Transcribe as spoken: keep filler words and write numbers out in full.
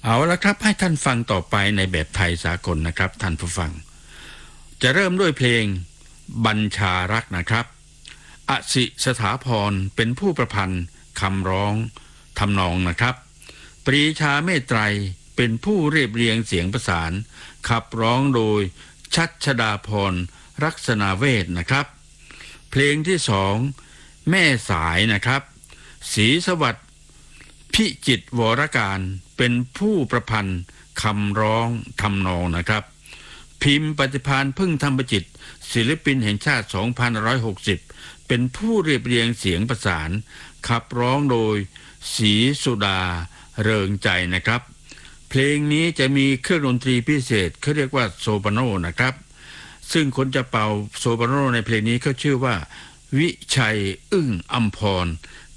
เอาละครับให้ท่านฟังต่อไปในแบบไทยสากลนะครับท่านผู้ฟังจะเริ่มด้วยเพลงบัญชารักนะครับอสิสถาพรเป็นผู้ประพันธ์คำร้องทำนองนะครับปรีชาเมตไตรเป็นผู้เรียบเรียงเสียงประสานขับร้องโดยชัชดาพรรักษณาเวทนะครับเพลงที่สองแม่สายนะครับศรีสวัสดิ์พิจิตรวรการเป็นผู้ประพันธ์คำร้องทำนองนะครับพิมพ์ปฏิภาณพึ่งธรรมจิตศิลปินแห่งชาติสองพันห้าร้อยหกสิบเป็นผู้เรียบเรียงเสียงประสานขับร้องโดยศรีสุดาเริงใจนะครับเพลงนี้จะมีเครื่องดนตรีพิเศษเขาเรียกว่าโซปราโนนะครับซึ่งคนจะเป่าโซปราโนในเพลงนี้เขาชื่อว่าวิชัยอึ้งอัมพร